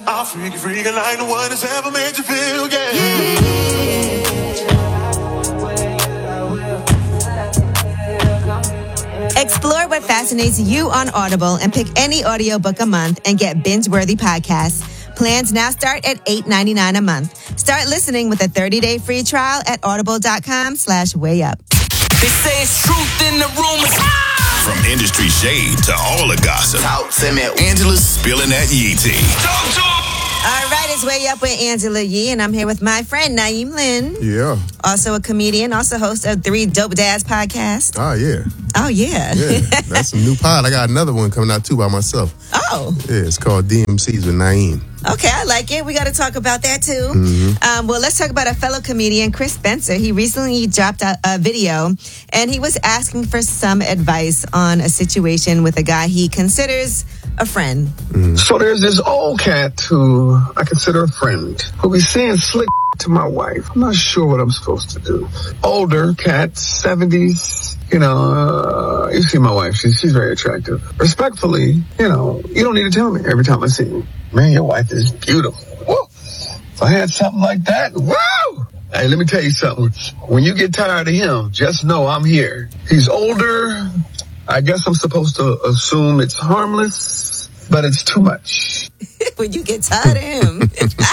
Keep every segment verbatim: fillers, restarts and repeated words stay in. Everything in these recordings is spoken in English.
I'll freak you, freak you like no one has ever made you feel, yeah. yeah. Explore what fascinates you on Audible and pick any audiobook a month and get binge-worthy podcasts. Plans now start at eight dollars and ninety-nine cents a month. Start listening with a thirty-day free trial at audible.com slash way up. They say it's truth in the rumors. From industry shade to all the gossip. Talk to me. Angela's spilling that Yee tea. Talk to him. All right, it's Way Up with Angela Yee, and I'm here with my friend Naeem Lynn. Yeah. Also a comedian, also host of Three Dope Dads podcast. Oh, yeah. Oh, yeah. Yeah, that's a new pod. I got another one coming out, too, by myself. Oh. Yeah, it's called D M Cs with Naeem. Okay, I like it. We got to talk about that, too. Mm-hmm. Um, well, let's talk about a fellow comedian, Chris Spencer. He recently dropped a, a video, and he was asking for some advice on a situation with a guy he considers a friend. Mm-hmm. So there's this old cat who I consider a friend, who be saying slick to my wife. I'm not sure what I'm supposed to do. Older cat, seventies, you know, uh, you see my wife, she's, she's very attractive. Respectfully, you know, you don't need to tell me every time I see you. Man, your wife is beautiful. Whoa. If I had something like that, whoa! Hey, let me tell you something. When you get tired of him, just know I'm here. He's older. I guess I'm supposed to assume it's harmless, but it's too much. When you get tired of him,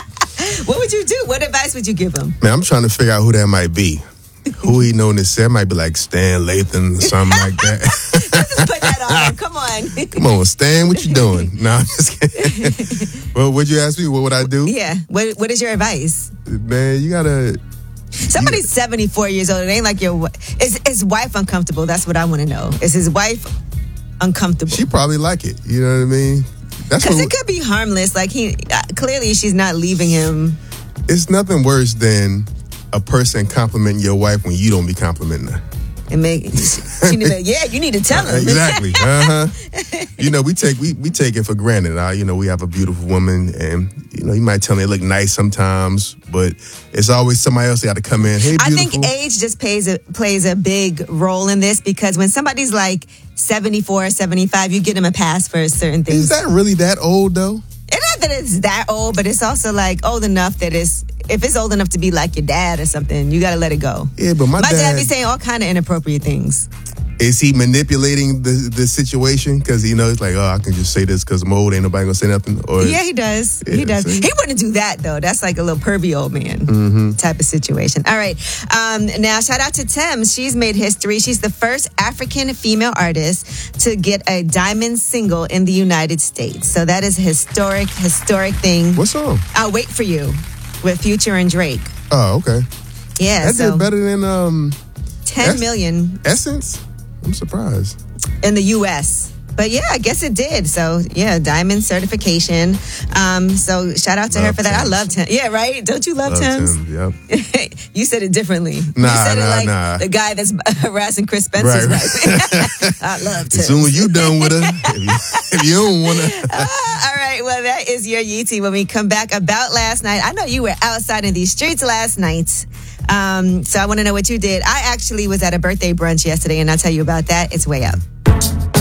what would you do? What advice would you give him? Man, I'm trying to figure out who that might be. Who he known to say might be like Stan Lathan or something like that. Let's just put that on him. Come on. Come on, Stan, what you doing? No, I'm just kidding. Well, would you ask me? What would I do? Yeah. What What is your advice? Man, you gotta... Somebody's seventy-four years old. It ain't like your... Is his wife uncomfortable? That's what I want to know. Is his wife uncomfortable? She probably like it. You know what I mean? That's Because what, it could be harmless. Like, he... Uh, clearly, she's not leaving him. It's nothing worse than a person complimenting your wife when you don't be complimenting her. And make, she need to, yeah, you need to tell him. Exactly. Uh-huh. You know, we take we, we take it for granted. Uh, you know, we have a beautiful woman, and you know, you might tell me they look nice sometimes, but it's always somebody else that got to come in. Hey, beautiful. I think age just plays a, plays a big role in this, because when somebody's like seventy-four, seventy-five, you get them a pass for certain things. Is that really that old though? It's not that it's that old, but it's also like old enough that it's, if it's old enough to be like your dad or something, you got to let it go. Yeah, but my, my dad, dad be saying all kind of inappropriate things. Is he manipulating the the situation? Because, you know, it's like, oh, I can just say this because I'm old, ain't nobody going to say nothing? Or, yeah, he does. Yeah, he does. see? He wouldn't do that, though. That's like a little pervy old man mm-hmm. type of situation. All right. Um, now, shout out to Thames. She's made history. She's the first African female artist to get a diamond single in the United States. So that is a historic, historic thing. What song? I'll Wait For You with Future and Drake. Oh, okay. Yeah. That so did better than um, ten Es- million Essence? I'm surprised. in the U S But yeah, I guess it did. So yeah, diamond certification. Um, so shout out to Love her for that. Thames. I love Thames. Yeah, right? Don't you love, Love Thames? Thames, yep. You said it differently. Nah, you said nah, it like nah. the guy that's harassing Chris Spencer's Right. wife. I love Thames. As soon as you done with her, if you, if you don't want to. Uh, all right, well, that is your Yee tea. When we come back, about last night. I know you were outside in these streets last night. Um, so I want to know what you did. I actually was at a birthday brunch yesterday, and I'll tell you about that. It's Way Up.